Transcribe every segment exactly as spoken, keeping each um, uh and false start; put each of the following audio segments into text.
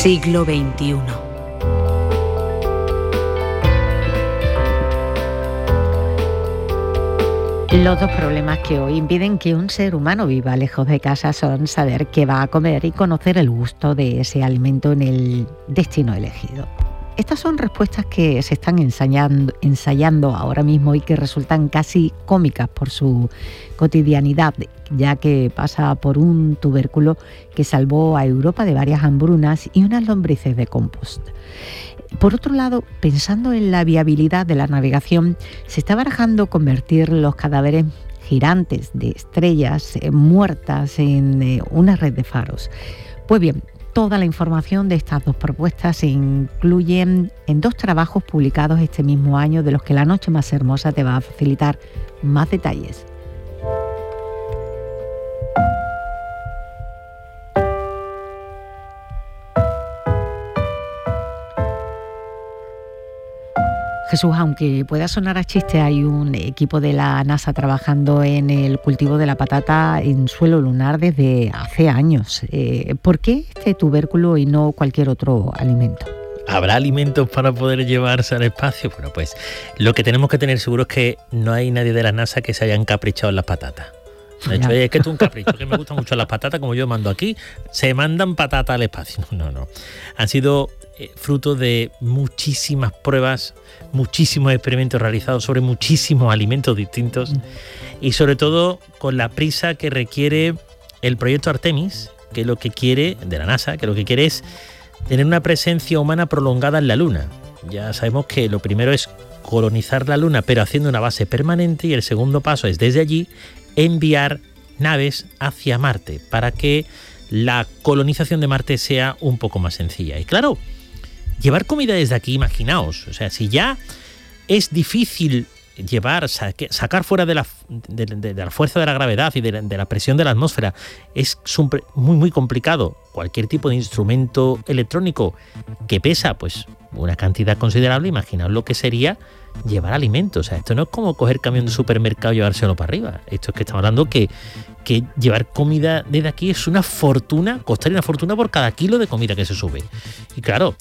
Siglo veintiuno. Los dos problemas que hoy impiden que un ser humano viva lejos de casa son saber qué va a comer y conocer el gusto de ese alimento en el destino elegido. Estas son respuestas que se están ensayando, ensayando ahora mismo y que resultan casi cómicas por su cotidianidad, ya que pasa por un tubérculo que salvó a Europa de varias hambrunas y unas lombrices de compost. Por otro lado, pensando en la viabilidad de la navegación, se está barajando convertir los cadáveres gigantes de estrellas eh, muertas en eh, una red de faros. Pues bien, toda la información de estas dos propuestas se incluyen en dos trabajos publicados este mismo año, de los que La Noche Más Hermosa te va a facilitar más detalles. Jesús, aunque pueda sonar a chiste, hay un equipo de la NASA trabajando en el cultivo de la patata en suelo lunar desde hace años. Eh, ¿Por qué este tubérculo y no cualquier otro alimento? ¿Habrá alimentos para poder llevarse al espacio? Bueno, pues lo que tenemos que tener seguro es que no hay nadie de la NASA que se haya encaprichado en las patatas. De hecho, es que esto es un capricho, que me gustan mucho las patatas, como yo mando aquí, se mandan patatas al espacio. No, no, no. Han sido eh, fruto de muchísimas pruebas, muchísimos experimentos realizados sobre muchísimos alimentos distintos y sobre todo con la prisa que requiere el proyecto Artemis, que lo que quiere, de la NASA, que lo que quiere es tener una presencia humana prolongada en la Luna. Ya sabemos que lo primero es colonizar la Luna, pero haciendo una base permanente, y el segundo paso es desde allí enviar naves hacia Marte para que la colonización de Marte sea un poco más sencilla. Y claro, llevar comida desde aquí, imaginaos, o sea, si ya es difícil llevar, saque, sacar fuera de la, de, de, de la fuerza de la gravedad y de la, de la presión de la atmósfera, es muy muy complicado. Cualquier tipo de instrumento electrónico que pesa pues una cantidad considerable, imaginaos lo que sería llevar alimentos. O sea, esto no es como coger camión de supermercado y llevárselo para arriba. Esto es que estamos hablando que, que llevar comida desde aquí es una fortuna, costaría una fortuna por cada kilo de comida que se sube. Y claro,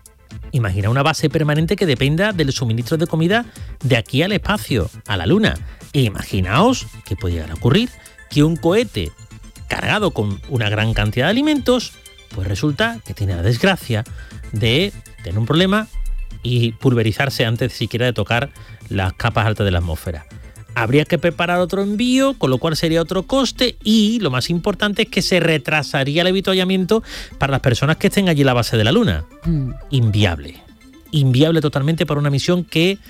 imagina una base permanente que dependa del suministro de comida de aquí al espacio, a la Luna. E imaginaos que puede llegar a ocurrir que un cohete cargado con una gran cantidad de alimentos, pues resulta que tiene la desgracia de tener un problema y pulverizarse antes siquiera de tocar las capas altas de la atmósfera. Habría que preparar otro envío, con lo cual sería otro coste, y lo más importante es que se retrasaría el avituallamiento para las personas que estén allí en la base de la Luna. Mm. Inviable. Inviable totalmente para una misión que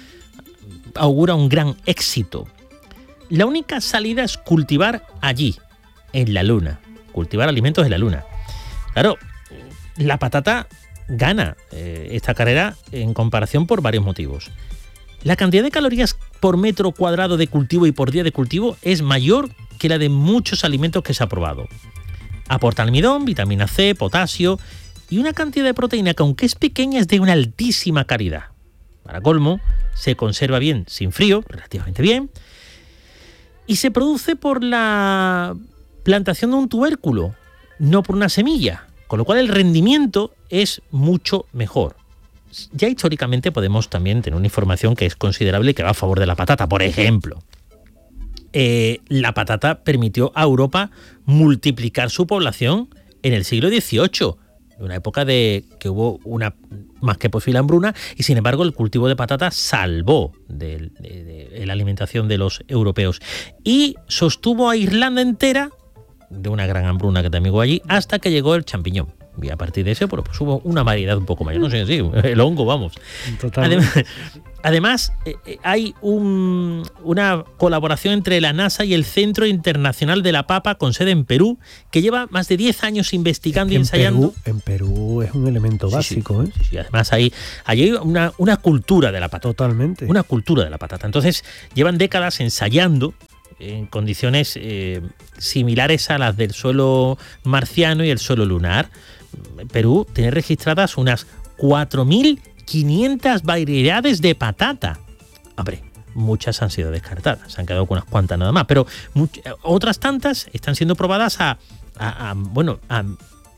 augura un gran éxito. La única salida es cultivar allí, en la Luna. Cultivar alimentos en la Luna. Claro, la patata gana eh, esta carrera en comparación por varios motivos. La cantidad de calorías por metro cuadrado de cultivo y por día de cultivo es mayor que la de muchos alimentos que se ha probado. Aporta almidón, vitamina C, potasio y una cantidad de proteína que, aunque es pequeña, es de una altísima calidad. Para colmo, se conserva bien sin frío, relativamente bien, y se produce por la plantación de un tubérculo, no por una semilla, con lo cual el rendimiento es mucho mejor. Ya históricamente podemos también tener una información que es considerable y que va a favor de la patata. Por ejemplo, eh, la patata permitió a Europa multiplicar su población en el siglo dieciocho, en una época de que hubo una más que posible hambruna, y sin embargo el cultivo de patata salvó de, de, de la alimentación de los europeos y sostuvo a Irlanda entera de una gran hambruna que también hubo allí, hasta que llegó el champiñón. Y a partir de eso, bueno, pues hubo una variedad un poco mayor, no sé si, el hongo, vamos. Además, además eh, hay un, una colaboración entre la NASA y el Centro Internacional de la Papa, con sede en Perú, que lleva más de diez años investigando y ensayando. Perú, en Perú es un elemento básico, sí, sí, ¿eh? Sí, además hay, hay una, una cultura de la patata. Totalmente. Una cultura de la patata. Entonces, llevan décadas ensayando en condiciones eh, similares a las del suelo marciano y el suelo lunar. Perú tiene registradas unas cuatro mil quinientas variedades de patata. Hombre, muchas han sido descartadas, se han quedado con unas cuantas nada más, pero much- otras tantas están siendo probadas a, a, a bueno, a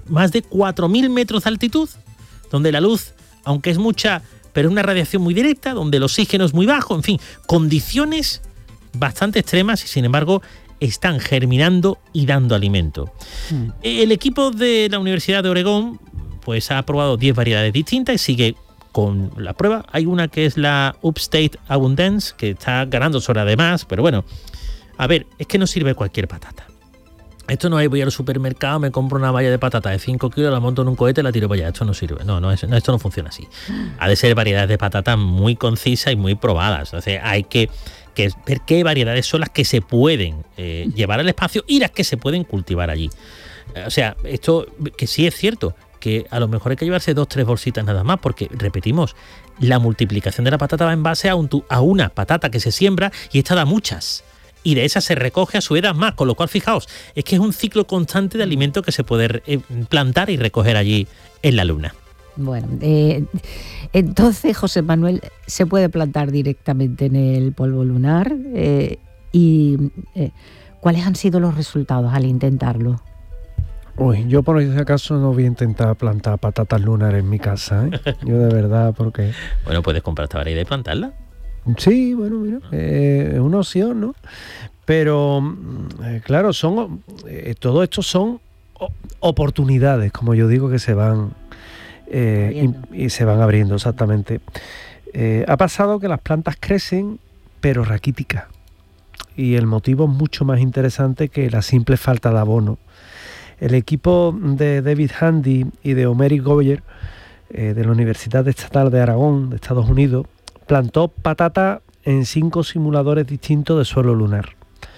más de cuatro mil metros de altitud, donde la luz, aunque es mucha, pero es una radiación muy directa, donde el oxígeno es muy bajo, en fin, condiciones bastante extremas y sin embargo están germinando y dando alimento. Mm. El equipo de la Universidad de Oregón pues ha probado diez variedades distintas y sigue con la prueba. Hay una que es la Upstate Abundance, que está ganando sobre además, pero bueno, a ver, es que no sirve cualquier patata. Esto no es, voy al supermercado, me compro una valla de patata de cinco kilos, la monto en un cohete y la tiro para allá. Esto no sirve. No, no, es, no, esto no funciona así. Ha de ser variedades de patatas muy concisas y muy probadas. O sea, hay que, que ver qué variedades son las que se pueden eh, llevar al espacio y las que se pueden cultivar allí. O sea, esto que sí es cierto, que a lo mejor hay que llevarse dos, tres bolsitas nada más, porque, repetimos, la multiplicación de la patata va en base a, un, a una patata que se siembra y esta da muchas. Y de esas se recoge a su edad más, con lo cual, fijaos, es que es un ciclo constante de alimento que se puede plantar y recoger allí en la Luna. Bueno, eh, entonces, José Manuel, ¿se puede plantar directamente en el polvo lunar? Eh, ¿Y eh, cuáles han sido los resultados al intentarlo? Uy, yo por ese acaso no voy a intentar plantar patatas lunares en mi casa, ¿eh? Yo de verdad, porque... Bueno, puedes comprar esta variedad y plantarla. Sí, bueno, mira, eh, es una opción, ¿no? Pero, eh, claro, son eh, todo esto son oportunidades, como yo digo, que se van eh, y, y se van abriendo, exactamente. Eh, ha pasado que las plantas crecen, pero raquíticas. Y el motivo es mucho más interesante que la simple falta de abono. El equipo de David Handy y de Omeri Goyer, eh, de la Universidad Estatal de Aragón, de Estados Unidos, plantó patata en cinco simuladores distintos de suelo lunar.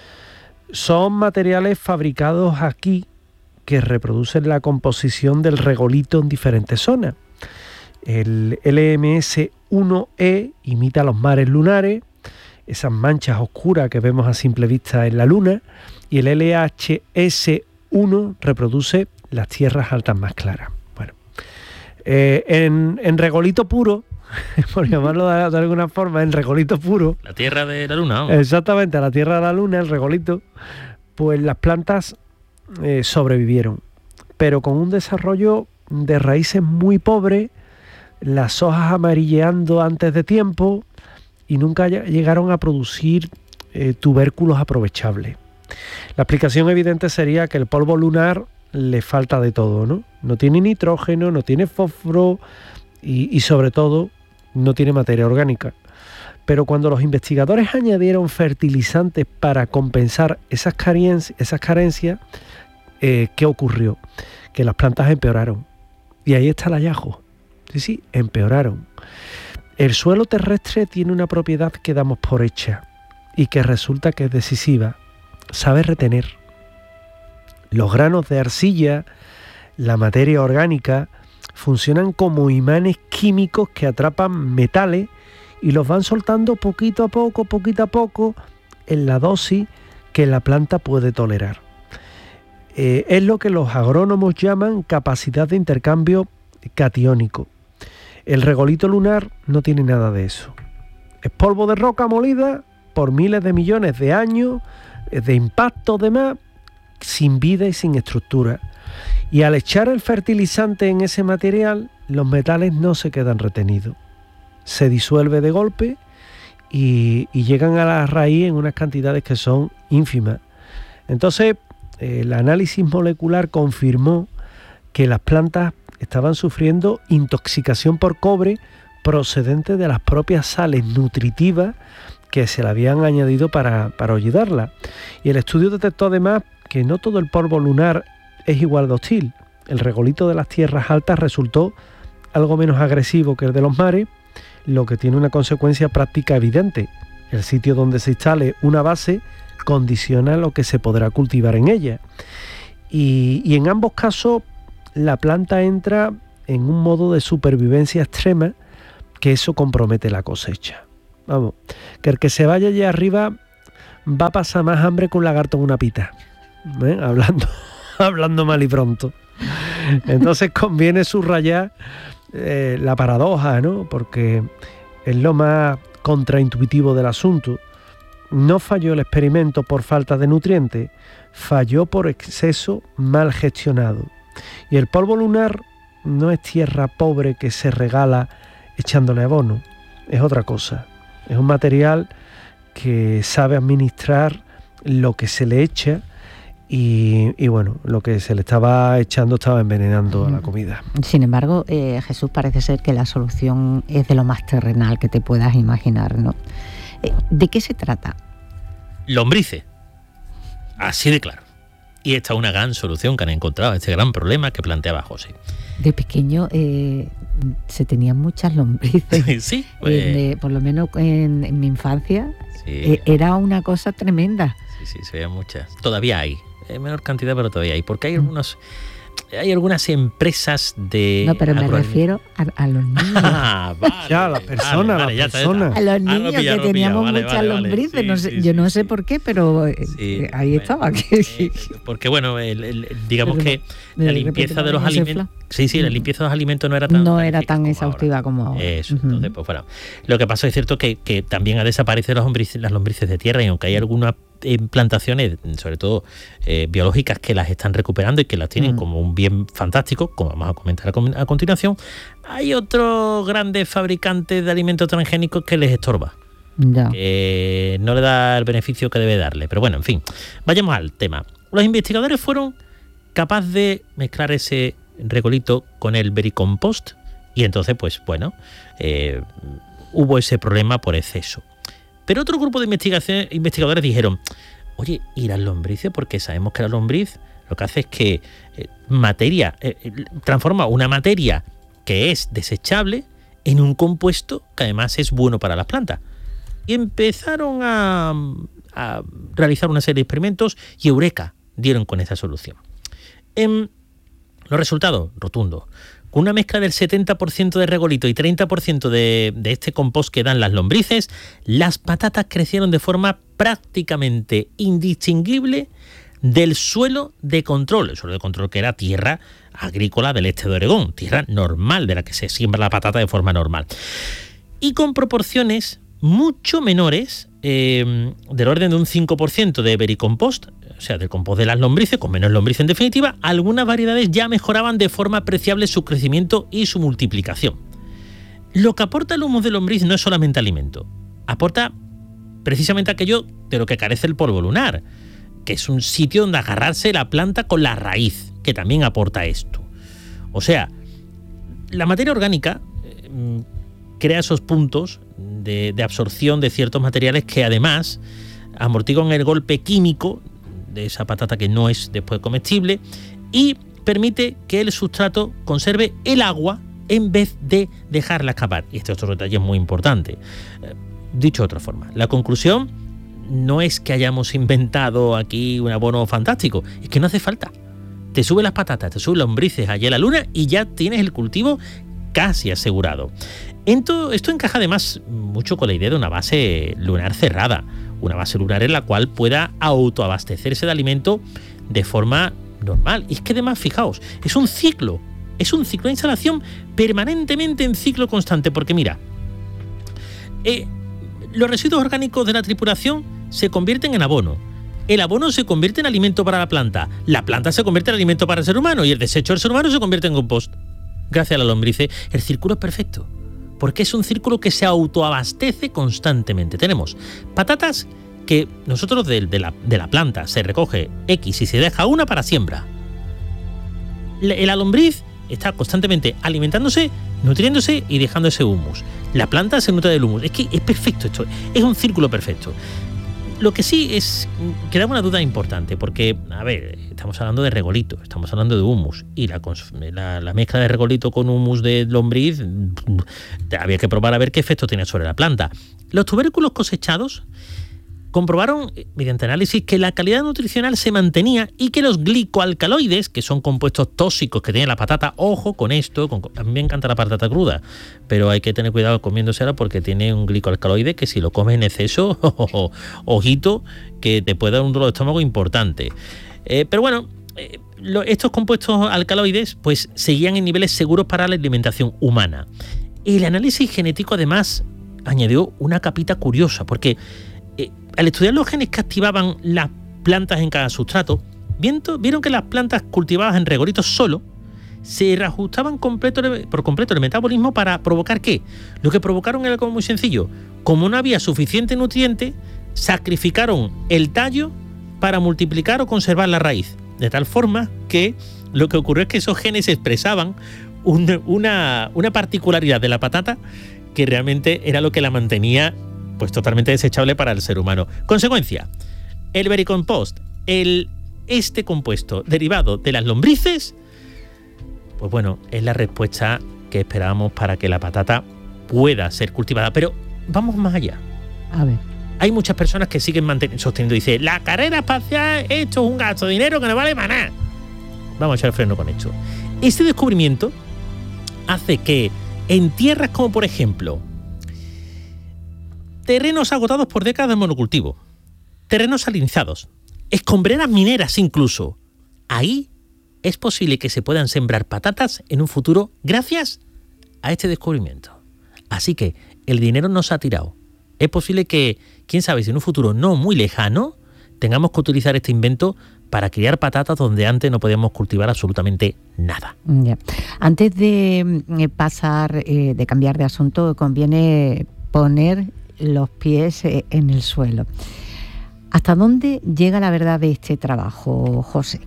Son materiales fabricados aquí que reproducen la composición del regolito en diferentes zonas. El L M S uno E imita los mares lunares, esas manchas oscuras que vemos a simple vista en la Luna, y el L H S uno reproduce las tierras altas más claras. Bueno, eh, en, en regolito puro, por llamarlo de, de alguna forma, en regolito puro. La tierra de la Luna, ¿no? Exactamente, a la tierra de la Luna, el regolito, pues las plantas eh, sobrevivieron, pero con un desarrollo de raíces muy pobre, las hojas amarilleando antes de tiempo y nunca llegaron a producir eh, tubérculos aprovechables. La explicación evidente sería que el polvo lunar le falta de todo, ¿no? No tiene nitrógeno, no tiene fósforo y, y sobre todo no tiene materia orgánica. Pero cuando los investigadores añadieron fertilizantes para compensar esas carencias, esas carencias eh, ¿qué ocurrió? Que las plantas empeoraron. Y ahí está el hallazgo. Sí, sí, empeoraron. El suelo terrestre tiene una propiedad que damos por hecha y que resulta que es decisiva. Sabe retener. Los granos de arcilla, la materia orgánica, funcionan como imanes químicos que atrapan metales y los van soltando poquito a poco, poquito a poco, en la dosis que la planta puede tolerar. Eh, es lo que los agrónomos llaman capacidad de intercambio catiónico. El regolito lunar no tiene nada de eso. Es polvo de roca molida por miles de millones de años, de impacto demás, sin vida y sin estructura. Y al echar el fertilizante en ese material, los metales no se quedan retenidos. Se disuelve de golpe y, y llegan a la raíz en unas cantidades que son ínfimas. Entonces, eh, el análisis molecular confirmó que las plantas estaban sufriendo intoxicación por cobre procedente de las propias sales nutritivas que se le habían añadido para, para ayudarla. Y el estudio detectó además que no todo el polvo lunar es igual de hostil. El regolito de las tierras altas resultó algo menos agresivo que el de los mares, lo que tiene una consecuencia práctica evidente. El sitio donde se instale una base condiciona lo que se podrá cultivar en ella. Y, y en ambos casos la planta entra en un modo de supervivencia extrema que eso compromete la cosecha. Vamos, que el que se vaya allá arriba va a pasar más hambre que un lagarto en una pita, ¿eh? hablando, hablando mal y pronto. Entonces conviene subrayar eh, la paradoja, ¿no? Porque es lo más contraintuitivo del asunto. No falló el experimento por falta de nutrientes, falló por exceso mal gestionado. Y el polvo lunar no es tierra pobre que se regala echándole abono, es otra cosa. Es un material que sabe administrar lo que se le echa y, y bueno, lo que se le estaba echando estaba envenenando a la comida. Sin embargo, eh, Jesús, parece ser que la solución es de lo más terrenal que te puedas imaginar, ¿no? Eh, ¿De qué se trata? Lombrices. Así de claro. Y esta es una gran solución que han encontrado a este gran problema que planteaba José. De pequeño eh, se tenían muchas lombrices. Sí, pues... eh, por lo menos en, en mi infancia sí. eh, era una cosa tremenda. Sí, sí, se veían muchas. Todavía hay, en menor cantidad, pero todavía hay. Porque hay algunos, hay algunas empresas de... No, pero me refiero a, a los niños. Ah, vale, ya, la persona, vale, vale, la persona. A los niños pillado, que teníamos vale, muchas vale, lombrices. vale. Sí, no sé, sí, yo sí, no sí. sé por qué, pero Sí, ahí bueno, estaba. Eh, porque bueno, el, el, digamos pero, que la limpieza de los alimentos... Sí, sí, la limpieza de los alimentos no era tan... No era tan exhaustiva como ahora. Eso, uh-huh. Entonces, pues bueno. Lo que pasa es cierto que, que también ha desaparecido las lombrices, las lombrices de tierra, y aunque hay algunas plantaciones, sobre todo eh, biológicas, que las están recuperando y que las tienen uh-huh. como un bien fantástico, como vamos a comentar a, a continuación, hay otros grandes fabricantes de alimentos transgénicos que les estorba. Ya. Que no le da el beneficio que debe darle. Pero bueno, en fin, vayamos al tema. Los investigadores fueron capaces de mezclar ese regolito con el vericompost y entonces, pues bueno, eh, hubo ese problema por exceso. Pero otro grupo de investigación, investigadores dijeron, oye, ¿y las lombrices? Porque sabemos que la lombriz lo que hace es que eh, materia, eh, transforma una materia que es desechable en un compuesto que además es bueno para las plantas. Y empezaron a, a realizar una serie de experimentos y eureka, dieron con esa solución. En los resultados, rotundos. Con una mezcla del setenta por ciento de regolito y treinta por ciento de, de este compost que dan las lombrices, las patatas crecieron de forma prácticamente indistinguible del suelo de control. El suelo de control que era tierra agrícola del este de Oregón, tierra normal de la que se siembra la patata de forma normal. Y con proporciones mucho menores, eh, del orden de un cinco por ciento de vericompost, o sea, del compost de las lombrices, con menos lombrices en definitiva, algunas variedades ya mejoraban de forma apreciable su crecimiento y su multiplicación. Lo que aporta el humus de lombriz no es solamente alimento, aporta precisamente aquello de lo que carece el polvo lunar, que es un sitio donde agarrarse la planta con la raíz, que también aporta esto. O sea, la materia orgánica eh, crea esos puntos de, de absorción de ciertos materiales que además amortiguan el golpe químico de esa patata que no es después comestible y permite que el sustrato conserve el agua en vez de dejarla escapar. Y este otro detalle es muy importante. Eh, dicho de otra forma, la conclusión no es que hayamos inventado aquí un abono fantástico, es que no hace falta. Te sube las patatas, te sube lombrices allá a la luna y ya tienes el cultivo casi asegurado. Esto, esto encaja además mucho con la idea de una base lunar cerrada, una base lunar en la cual pueda autoabastecerse de alimento de forma normal. Y es que además, fijaos, es un ciclo, es un ciclo de instalación permanentemente en ciclo constante, porque mira, eh, los residuos orgánicos de la tripulación se convierten en abono, el abono se convierte en alimento para la planta, la planta se convierte en alimento para el ser humano y el desecho del ser humano se convierte en compost. Gracias a la lombrices, el círculo es perfecto, porque es un círculo que se autoabastece constantemente. Tenemos patatas que nosotros de, de, la, de la planta se recoge X y se deja una para siembra. La, la lombriz está constantemente alimentándose, nutriéndose y dejando ese humus. La planta se nutre del humus. Es que es perfecto esto, es un círculo perfecto. Lo que sí es que da una duda importante, porque, a ver, estamos hablando de regolito, estamos hablando de humus, y la, la, la mezcla de regolito con humus de lombriz, había que probar a ver qué efecto tiene sobre la planta. Los tubérculos cosechados comprobaron, mediante análisis, que la calidad nutricional se mantenía y que los glicoalcaloides, que son compuestos tóxicos que tiene la patata, ojo con esto, con, a mí me encanta la patata cruda, pero hay que tener cuidado comiéndosela porque tiene un glicoalcaloide que si lo comes en exceso, ojo, ojito, que te puede dar un dolor de estómago importante. Eh, pero bueno, eh, lo, estos compuestos alcaloides pues seguían en niveles seguros para la alimentación humana. El análisis genético además añadió una capita curiosa, porque al estudiar los genes que activaban las plantas en cada sustrato, viento, vieron que las plantas cultivadas en regolitos solo se reajustaban completo, por completo el metabolismo para provocar ¿qué? Lo que provocaron era algo muy sencillo. Como no había suficiente nutriente, sacrificaron el tallo para multiplicar o conservar la raíz. De tal forma que lo que ocurrió es que esos genes expresaban un, una, una particularidad de la patata que realmente era lo que la mantenía pues totalmente desechable para el ser humano. Consecuencia, el vermicompost, el, este compuesto derivado de las lombrices, pues bueno, es la respuesta que esperábamos para que la patata pueda ser cultivada. Pero vamos más allá. A ver. Hay muchas personas que siguen manteniendo, sosteniendo, dice, la carrera espacial, esto es un gasto de dinero que no vale para nada. Vamos a echar el freno con esto. Este descubrimiento hace que en tierras como, por ejemplo, terrenos agotados por décadas de monocultivo, terrenos salinizados, escombreras mineras incluso, ahí es posible que se puedan sembrar patatas en un futuro gracias a este descubrimiento. Así que el dinero no se ha tirado. Es posible que, quién sabe, si en un futuro no muy lejano, tengamos que utilizar este invento para criar patatas donde antes no podíamos cultivar absolutamente nada. Yeah. Antes de eh, pasar, eh, de cambiar de asunto, conviene poner los pies eh, en el suelo. ¿Hasta dónde llega la verdad de este trabajo, José?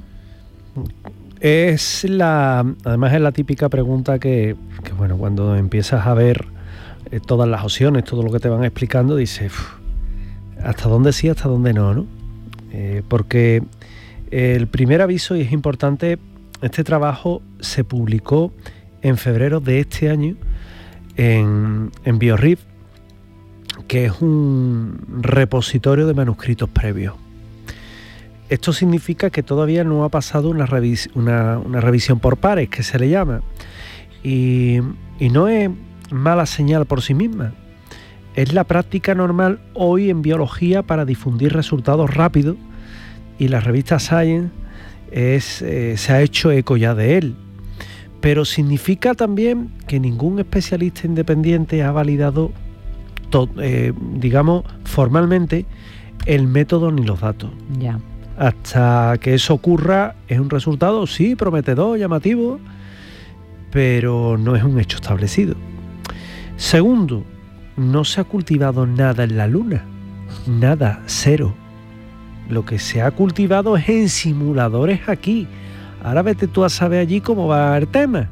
Es la, además es la típica pregunta que, que bueno, cuando empiezas a ver eh, todas las opciones, todo lo que te van explicando, dices, ¿hasta dónde sí, hasta dónde no, no? Eh, porque el primer aviso, y es importante, este trabajo se publicó en febrero de este año en, en BioRif, que es un repositorio de manuscritos previos. Esto significa que todavía no ha pasado una, revis- una, una revisión por pares, que se le llama, y, y no es mala señal por sí misma. Es la práctica normal hoy en biología para difundir resultados rápidos, y la revista Science es, eh, se ha hecho eco ya de él. Pero significa también que ningún especialista independiente ha validado, to- eh, digamos, formalmente el método ni los datos. Ya. Hasta que eso ocurra, es un resultado, sí, prometedor, llamativo, pero no es un hecho establecido. Segundo, no se ha cultivado nada en la Luna, nada, cero. Lo que se ha cultivado es en simuladores aquí. Ahora vete tú a saber allí cómo va el tema.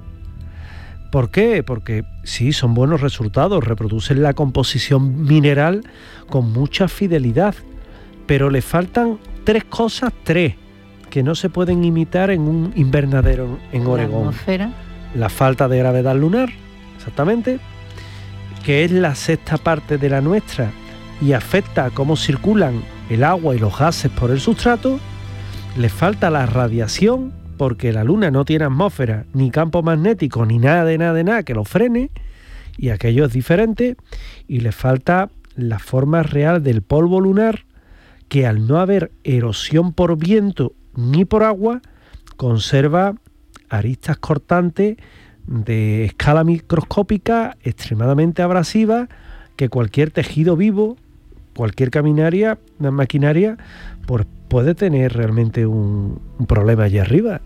¿Por qué? Porque sí, son buenos resultados, reproducen la composición mineral con mucha fidelidad, pero le faltan tres cosas, tres, que no se pueden imitar en un invernadero en Oregón. La atmósfera. La falta de gravedad lunar, exactamente, que es la sexta parte de la nuestra y afecta a cómo circulan el agua y los gases por el sustrato. Le falta la radiación, porque la Luna no tiene atmósfera, ni campo magnético, ni nada de nada de nada que lo frene, y aquello es diferente. Y le falta la forma real del polvo lunar, que al no haber erosión por viento ni por agua, conserva aristas cortantes de escala microscópica extremadamente abrasivas, que cualquier tejido vivo, cualquier caminaria, maquinaria, pues puede tener realmente un, un problema allí arriba.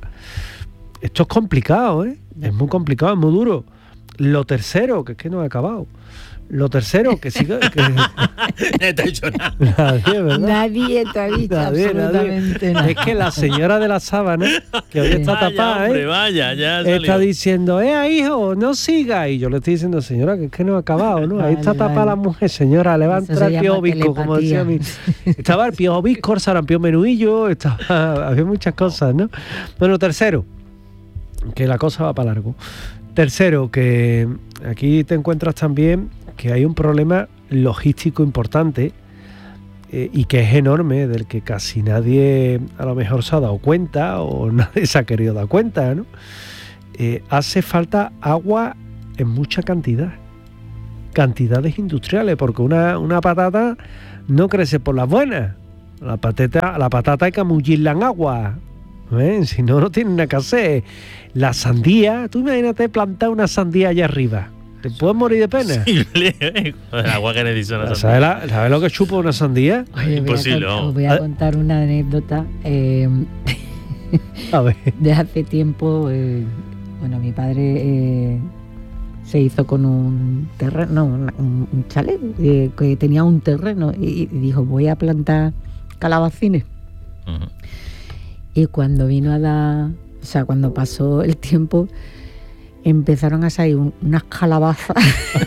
Esto es complicado, ¿eh? Es muy complicado, es muy duro. Lo tercero, que es que no he acabado. Lo tercero, que siga... Que... No te ha dicho nada. Nadie, ¿verdad? Nadie te ha dicho Nadie, absolutamente nadie. nada. Es que la señora de la sábana, que hoy está Vaya, tapada, hombre, ¿eh? vaya, ya Está salió. diciendo, eh, hijo, no siga. Y yo le estoy diciendo, señora, que es que no ha acabado, ¿no? Ahí Vale, está tapada vale. la mujer, señora, le va a Eso entrar se el piojo llama visco, como decía mi... Estaba el piojo visco, el sarampión menuillo, estaba... había muchas cosas, ¿no? Bueno, tercero, que la cosa va para largo. Tercero, que aquí te encuentras también que hay un problema logístico importante eh, y que es enorme, del que casi nadie a lo mejor se ha dado cuenta o nadie se ha querido dar cuenta, ¿no? Eh, hace falta agua en mucha cantidad, cantidades industriales, porque una, una patata no crece por las buenas. La patata, la patata hay que mullirla en agua, ¿eh? Si no, no tiene nada que hacer. La sandía, tú imagínate plantar una sandía allá arriba. ¿Te puedes morir de pena? Sí, el agua que necesita una ¿Sabes, sandía. la- ¿Sabes lo que chupa una sandía? Oye, Imposible, voy a, vamos. con- voy a contar una anécdota. Eh, A ver. De hace tiempo, eh, bueno, mi padre eh, se hizo con un terreno, no, un, un chalet, eh, que tenía un terreno y, y dijo, voy a plantar calabacines. Uh-huh. Y cuando vino a dar, o sea, cuando pasó el tiempo, empezaron a salir un, unas calabazas.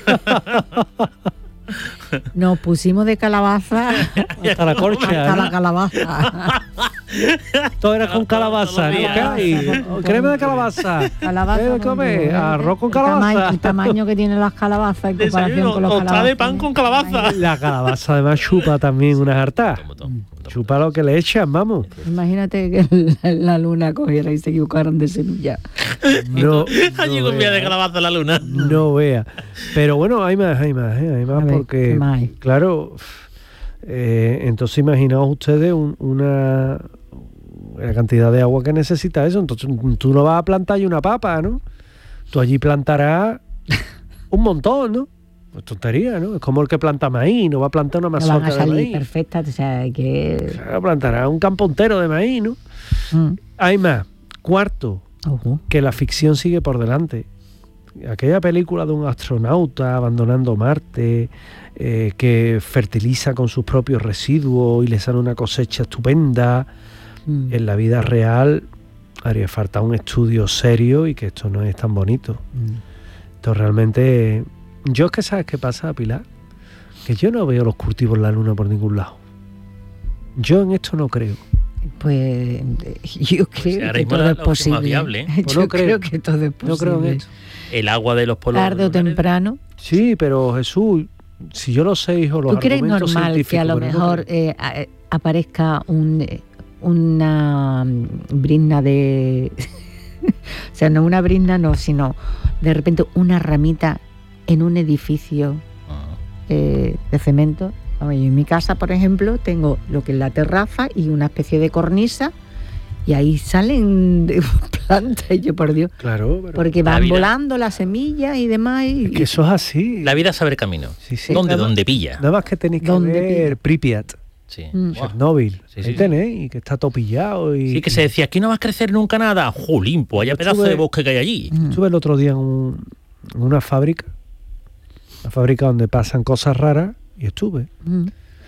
Nos pusimos de calabaza hasta la corcha, hasta ¿no? la calabaza. Todo era con calabaza, ¿no? ¿Qué hay? Crema de calabaza. Calabaza. ¿Qué comer? Arroz con el calabaza. Tamaño, el tamaño que tienen las calabazas en comparación con los calabazas. de pan con calabaza. La calabaza además chupa también unas hartas. Chupa lo que le echan, vamos. Imagínate que la, la luna cogiera y se equivocaron de semilla. No, allí no con vía de calabaza la luna. No vea. Pero bueno, hay más, hay más, ¿eh? hay más ver, porque, más hay? claro, eh, entonces imaginaos ustedes un, una la cantidad de agua que necesita eso. Entonces tú no vas a plantar allí una papa, ¿no? Tú allí plantarás un montón, ¿no? Pues tontería, ¿no? Es como el que planta maíz, no va a plantar una mazorca no van a salir de maíz. perfectas, o sea, que... O sea, plantará un campo entero de maíz, ¿no? Mm. Hay más. Cuarto, uh-huh. que la ficción sigue por delante. Aquella película de un astronauta abandonando Marte, eh, que fertiliza con sus propios residuos y le sale una cosecha estupenda, mm. en la vida real haría falta un estudio serio y que esto no es tan bonito. Mm. Esto realmente... Yo es que, ¿sabes qué pasa, Pilar? Que yo no veo los cultivos en la luna por ningún lado. Yo en esto no creo. Pues yo creo pues que todo es posible. Viable, ¿eh? Pues yo no creo, creo que todo es posible. No creo en esto. El agua de los polos. Tarde o temprano. Sí, pero Jesús, si yo lo sé, hijo, los ¿Tú crees normal que a lo mejor no eh, aparezca un, una brizna de... o sea, no una brizna, no, sino de repente una ramita en un edificio eh, de cemento? En mi casa, por ejemplo, tengo lo que es la terraza y una especie de cornisa y ahí salen plantas, y yo por Dios, claro, pero porque van vida, volando las semillas y demás. Y, es que eso es así. La vida sabe el camino. Sí, sí. ¿Dónde, nada, dónde pilla? Nada más que tenéis que ver pilla? Pripyat. Sí. Mm. Chernobyl, sí, sí, tenéis, y que está todo pillado. Y... Sí, que se decía, aquí no va a crecer nunca nada. ¡Jolín! Pues haya pedazo de bosque que hay allí. Mm. Estuve el otro día en, un, en una fábrica, una fábrica donde pasan cosas raras, y estuve. Mm.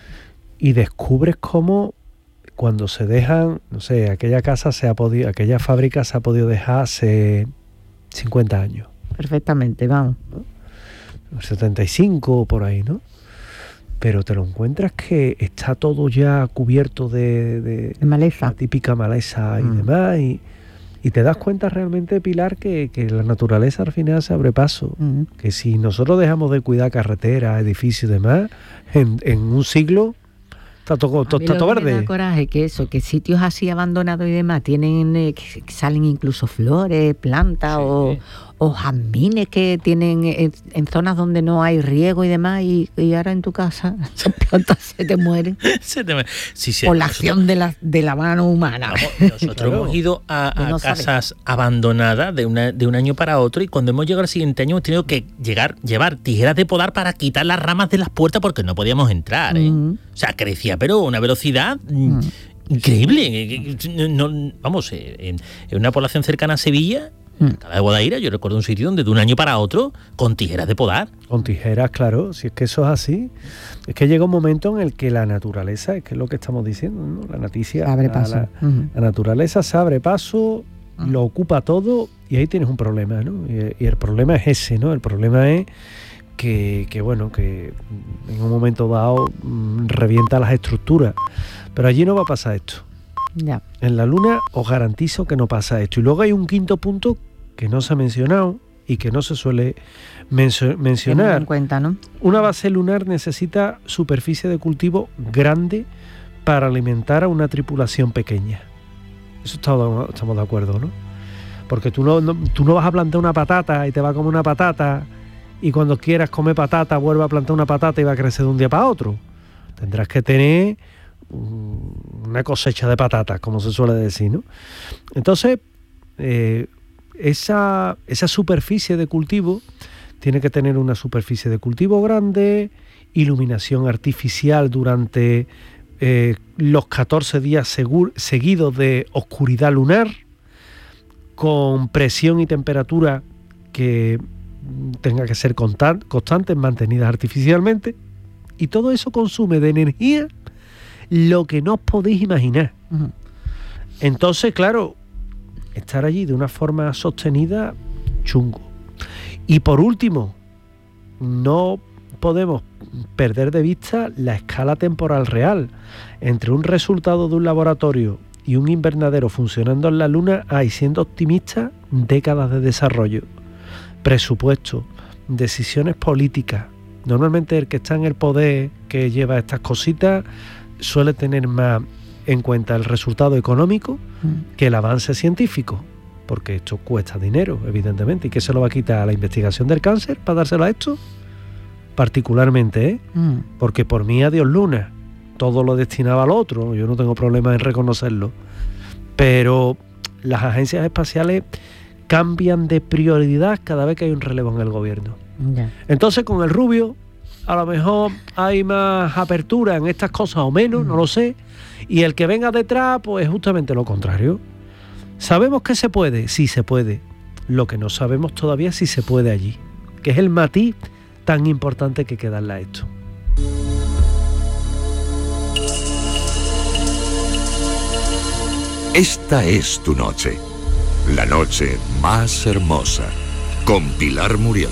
Y descubres cómo cuando se dejan, no sé, aquella casa se ha podido, aquella fábrica se ha podido dejar hace cincuenta años. Perfectamente, vamos. ¿no? setenta y cinco por ahí, ¿no? Pero te lo encuentras que está todo ya cubierto de, de, de maleza. La típica maleza y mm. demás. Y, y te das cuenta realmente, Pilar, que, que la naturaleza al final se abre paso. Mm. Que si nosotros dejamos de cuidar carreteras, edificios y demás, en, en un siglo está todo, todo, está todo verde. Me da coraje que eso, que sitios así abandonados y demás tienen, eh, que salen incluso flores, plantas sí. o, o jazmines que tienen en, en zonas donde no hay riego y demás, y, y ahora en tu casa esas plantas se te mueren. se te mueren. Sí, sí, por la acción de la, de la mano humana. Vamos, nosotros claro. hemos ido a, a no casas sabe. abandonadas de, una, de un año para otro, y cuando hemos llegado al siguiente año hemos tenido que llegar, llevar tijeras de podar para quitar las ramas de las puertas porque no podíamos entrar. ¿eh? Mm. O sea, crecía, pero a una velocidad... Mm. increíble. No, vamos, en una población cercana a Sevilla, en Alcalá de Guadaira, yo recuerdo un sitio donde de un año para otro, con tijeras de podar. Con tijeras, claro, si es que eso es así. Es que llega un momento en el que la naturaleza, es que es lo que estamos diciendo, ¿no? La noticia, abre la, paso. La, uh-huh. la naturaleza se abre paso, uh-huh. lo ocupa todo, y ahí tienes un problema, ¿no? Y, y el problema es ese, ¿no? El problema es que, que bueno, que en un momento dado mmm, revienta las estructuras. Pero allí no va a pasar esto. Ya. En la Luna os garantizo que no pasa esto. Y luego hay un quinto punto que no se ha mencionado y que no se suele menso- mencionar. En cuenta, ¿no? Una base lunar necesita superficie de cultivo grande para alimentar a una tripulación pequeña. Eso estamos, estamos de acuerdo, ¿no? Porque tú no, no, tú no vas a plantar una patata y te va a comer una patata, y cuando quieras comer patata vuelve a plantar una patata y va a crecer de un día para otro. Tendrás que tener una cosecha de patatas, como se suele decir, ¿no? Entonces, eh, esa, esa superficie de cultivo tiene que tener una superficie de cultivo grande, iluminación artificial durante eh, los catorce días segur, seguidos de oscuridad lunar, con presión y temperatura que tenga que ser constant, constantes, mantenidas artificialmente, y todo eso consume de energía lo que no os podéis imaginar. Uh-huh. Entonces, claro, estar allí de una forma sostenida, chungo. Y por último, no podemos perder de vista la escala temporal real. Entre un resultado de un laboratorio y un invernadero funcionando en la Luna hay, siendo optimista, décadas de desarrollo, presupuesto, decisiones políticas. Normalmente el que está en el poder, que lleva estas cositas, suele tener más en cuenta el resultado económico mm. que el avance científico, porque esto cuesta dinero, evidentemente. ¿Y qué se lo va a quitar a la investigación del cáncer para dárselo a esto? Particularmente, ¿eh? Mm. Porque por mí, adiós Luna, todo lo destinaba al otro, yo no tengo problema en reconocerlo. Pero las agencias espaciales cambian de prioridad cada vez que hay un relevo en el gobierno. Yeah. Entonces, con el Rubio, a lo mejor hay más apertura en estas cosas o menos, mm. no lo sé. Y el que venga detrás, pues justamente lo contrario. ¿Sabemos que se puede? Sí se puede. Lo que no sabemos todavía es si se puede allí, que es el matiz tan importante que hay que darle a esto. Esta es tu noche, la noche más hermosa, con Pilar Muriel.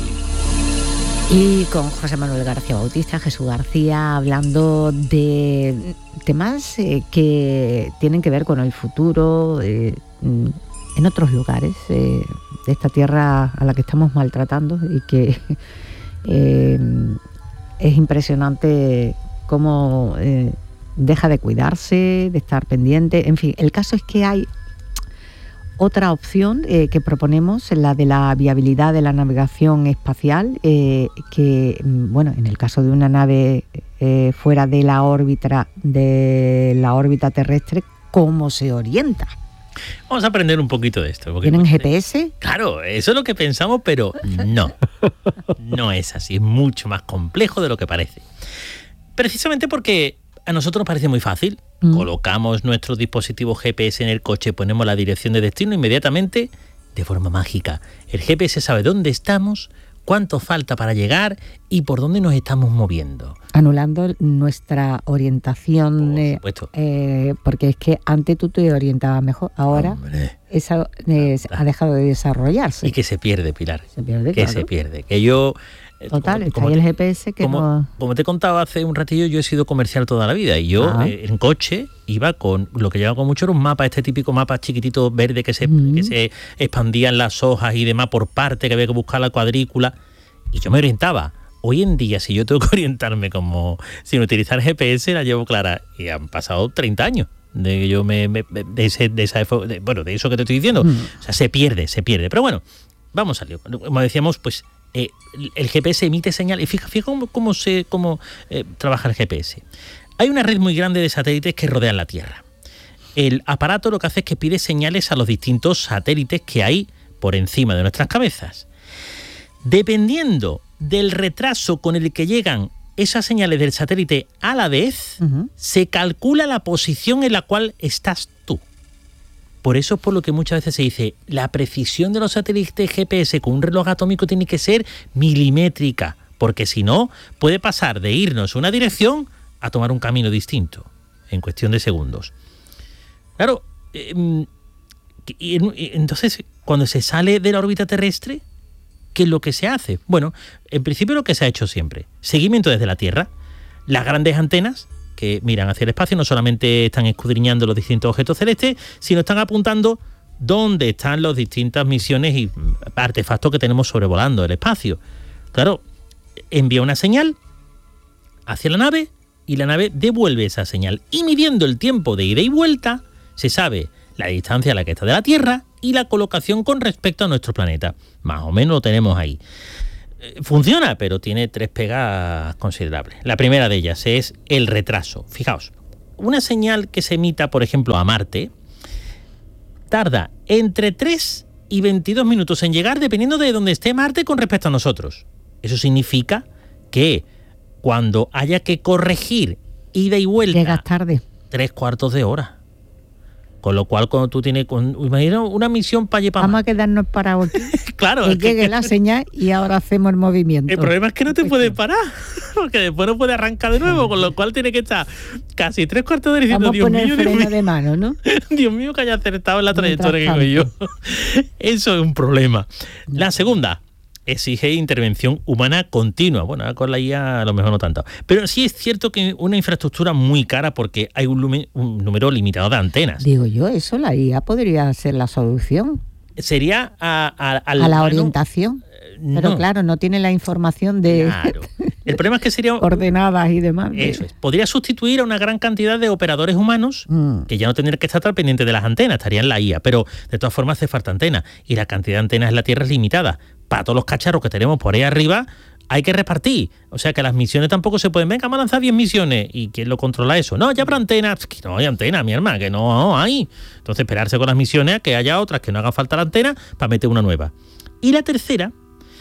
Y con José Manuel García Bautista, Jesús García, hablando de temas eh, que tienen que ver con el futuro eh, en otros lugares eh, de esta tierra a la que estamos maltratando, y que eh, es impresionante cómo eh, deja de cuidarse, de estar pendiente. En fin, el caso es que hay otra opción eh, que proponemos, la de la viabilidad de la navegación espacial, eh, que, bueno, en el caso de una nave eh, fuera de la órbita, de la órbita terrestre, ¿cómo se orienta? Vamos a aprender un poquito de esto. ¿Tienen G P S? Claro, eso es lo que pensamos, pero no. No es así, es mucho más complejo de lo que parece. Precisamente porque a nosotros nos parece muy fácil. Mm. Colocamos nuestro dispositivo G P S en el coche, ponemos la dirección de destino, inmediatamente, de forma mágica, el G P S sabe dónde estamos, cuánto falta para llegar y por dónde nos estamos moviendo. Anulando nuestra orientación, por supuesto. Eh, porque es que antes tú te orientabas mejor, ahora esa eh, ha dejado de desarrollarse. Y que se pierde, Pilar. Se pierde, que claro. se pierde. Que yo... Total, está ahí el G P S que como, no... Como te he contado hace un ratillo, yo he sido comercial toda la vida y yo ah. eh, en coche iba con... Lo que llevaba con mucho era un mapa, este típico mapa chiquitito verde que se, mm. que se expandían las hojas y demás por parte, que había que buscar la cuadrícula, y yo me orientaba. Hoy en día, si yo tengo que orientarme como sin utilizar G P S, la llevo clara, y han pasado treinta años de que yo me, me de, ese, de esa de, bueno, de eso que te estoy diciendo. Mm. O sea, se pierde, se pierde. Pero bueno, vamos al lío. Como decíamos, pues eh, el G P S emite señal, y fija, fija cómo, cómo, se, cómo eh, trabaja el G P S. Hay una red muy grande de satélites que rodean la Tierra. El aparato lo que hace es que pide señales a los distintos satélites que hay por encima de nuestras cabezas. Dependiendo del retraso con el que llegan esas señales del satélite a la vez, uh-huh. se calcula la posición en la cual estás tú. Por eso es por lo que muchas veces se dice, la precisión de los satélites G P S con un reloj atómico tiene que ser milimétrica, porque si no, puede pasar de irnos una dirección a tomar un camino distinto, en cuestión de segundos. Claro, eh, y, y, entonces, cuando se sale de la órbita terrestre, ¿qué es lo que se hace? Bueno, en principio lo que se ha hecho siempre, seguimiento desde la Tierra. Las grandes antenas que miran hacia el espacio no solamente están escudriñando los distintos objetos celestes, sino están apuntando dónde están las distintas misiones y artefactos que tenemos sobrevolando el espacio. Claro, envía una señal hacia la nave y la nave devuelve esa señal. Y midiendo el tiempo de ida y vuelta, se sabe la distancia a la que está de la Tierra y la colocación con respecto a nuestro planeta. Más o menos lo tenemos ahí. Funciona, pero tiene tres pegas considerables. La primera de ellas es el retraso. Fijaos, una señal que se emita, por ejemplo, a Marte, tarda entre tres y veintidós minutos en llegar, dependiendo de dónde esté Marte con respecto a nosotros. Eso significa que cuando haya que corregir ida y vuelta. Llegas tarde. Tres cuartos de hora. Con lo cual, cuando tú tienes... Con, imagina una misión para allá para Vamos a quedarnos parados aquí. Claro. Que es que, llegue la señal y ahora hacemos el movimiento. el problema es que no te puedes parar, porque después no puedes arrancar de nuevo, con lo cual tiene que estar casi tres cuartos de hora diciendo, Vamos a Dios poner mío, freno Dios mío, de mano, ¿no? Dios mío, que haya acertado en la Mientras trayectoria que digo yo. Eso es un problema. La segunda, exige intervención humana continua. Bueno, ahora con la I A a lo mejor no tanto. Pero sí es cierto que una infraestructura muy cara porque hay un, lumen, un número limitado de antenas. Digo yo, eso la I A podría ser la solución. Sería a, a, a la orientación. No. Pero claro, no tiene la información de claro. El problema es que sería ordenadas y demás. Eso es. Podría sustituir a una gran cantidad de operadores humanos mm. que ya no tendrían que estar tan pendientes de las antenas, estarían en la I A, pero de todas formas hace falta antenas y la cantidad de antenas en la Tierra es limitada. Para todos los cacharros que tenemos por ahí arriba hay que repartir. O sea que las misiones tampoco se pueden... Venga, vamos a lanzar diez misiones. ¿Y quién lo controla eso? No, ya habrá antenas. Que no hay antenas, mi hermana, que no, no hay. Entonces esperarse con las misiones a que haya otras que no haga falta la antena para meter una nueva. Y la tercera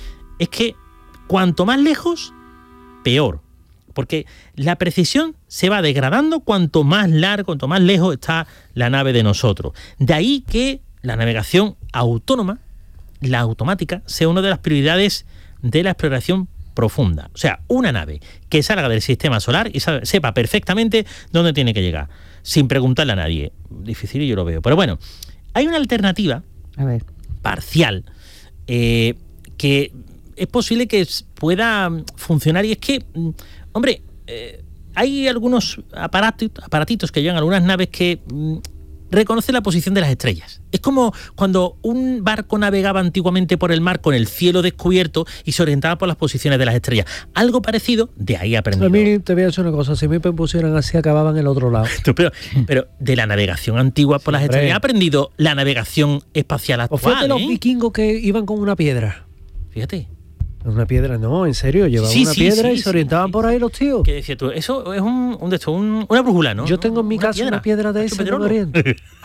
es que cuanto más lejos, peor. Porque la precisión se va degradando cuanto más largo, cuanto más lejos está la nave de nosotros. De ahí que la navegación autónoma, la automática, sea una de las prioridades de la exploración profunda. O sea, una nave que salga del sistema solar y sepa perfectamente dónde tiene que llegar, sin preguntarle a nadie. Difícil y yo lo veo. Pero bueno, hay una alternativa a ver. parcial eh, que es posible que pueda funcionar y es que, hombre, eh, hay algunos aparatos, aparatitos que llevan algunas naves que mm, reconocen la posición de las estrellas. Es como cuando un barco navegaba antiguamente por el mar con el cielo descubierto y se orientaba por las posiciones de las estrellas. Algo parecido, de ahí aprendido. A mí te voy a decir una cosa, si me pusieran así acababan en el otro lado. pero, pero de la navegación antigua por las Siempre. estrellas he aprendido la navegación espacial actual. O fíjate ¿eh? los vikingos que iban con una piedra. Fíjate. Una piedra, no, en serio, llevaban Sí, una sí, piedra sí, y sí, se orientaban sí, por ahí los tíos. ¿Qué decías tú? Eso es un, un, de esto, un una brújula, ¿no? Yo tengo en mi una casa piedra. una piedra de esa que me orienta.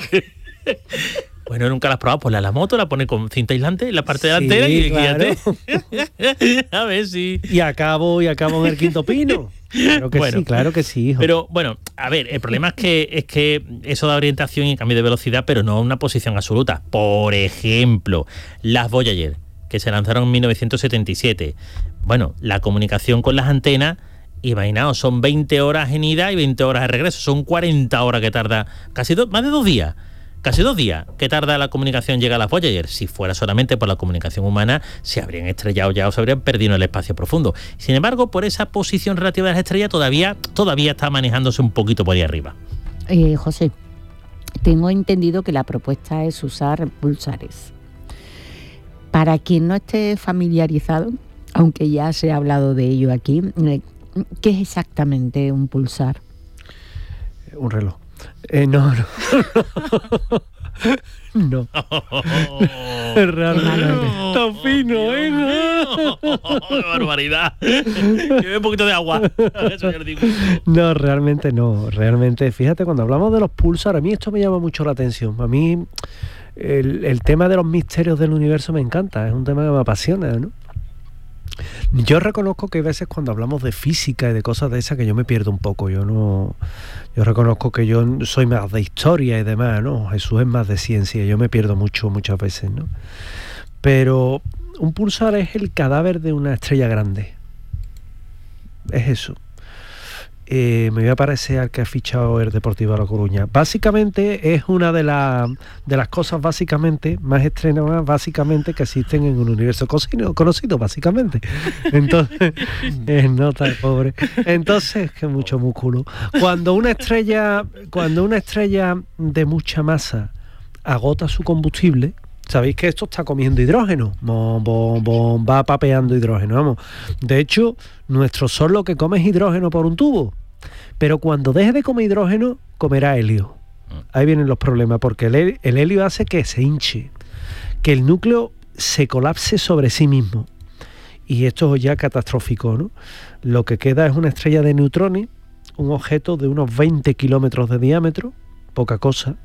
Bueno, nunca la has probado, pues la, la moto la pone con cinta aislante en la parte Sí, delantera y claro. fíjate. A ver si... Y acabo, y acabo en el Quinto Pino. Claro que Bueno, sí, claro que sí, hijo. Pero bueno, a ver, el problema es que es que eso da orientación y cambio de velocidad, pero no una posición absoluta. Por ejemplo, las Voyager, que se lanzaron en mil novecientos setenta y siete. Bueno, la comunicación con las antenas, imaginaos, son veinte horas en ida y veinte horas de regreso. Son cuarenta horas que tarda, casi dos, más de dos días. Casi dos días que tarda la comunicación llega a las Voyager. Si fuera solamente por la comunicación humana, se habrían estrellado ya o se habrían perdido en el espacio profundo. Sin embargo, por esa posición relativa de las estrellas, todavía, todavía está manejándose un poquito por ahí arriba. Eh, José, tengo entendido que la propuesta es usar pulsares. Para quien no esté familiarizado, aunque ya se ha hablado de ello aquí, ¿qué es exactamente un pulsar? Un reloj. Eh, no, no. No. Realmente. Está fino, ¿eh? ¡Qué barbaridad! Lleve un poquito de agua. No, realmente no. Realmente, fíjate, cuando hablamos de los pulsar, a mí esto me llama mucho la atención. A mí el, el tema de los misterios del universo me encanta. Es un tema que me apasiona, ¿no? Yo reconozco que hay veces cuando hablamos de física y de cosas de esas que yo me pierdo un poco. Yo no, yo reconozco que yo soy más de historia y demás, ¿no? Jesús es más de ciencia. Yo me pierdo mucho muchas veces, ¿no? Pero un pulsar es el cadáver de una estrella grande. Es eso. Eh, me voy a parecer al que ha fichado el Deportivo de La Coruña. Básicamente es una de, la, de las cosas básicamente más extremas básicamente que existen en un universo conocido, conocido básicamente. Entonces, es nota de pobre. Entonces, que mucho músculo. Cuando una estrella, cuando una estrella de mucha masa agota su combustible, sabéis que esto está comiendo hidrógeno, bom, bom, bom, va papeando hidrógeno, vamos. De hecho, nuestro Sol lo que come es hidrógeno por un tubo, pero cuando deje de comer hidrógeno, comerá helio. Ahí vienen los problemas, porque el, el helio hace que se hinche, que el núcleo se colapse sobre sí mismo, y esto es ya catastrófico, ¿no? Lo que queda es una estrella de neutrones, un objeto de unos veinte kilómetros de diámetro, poca cosa,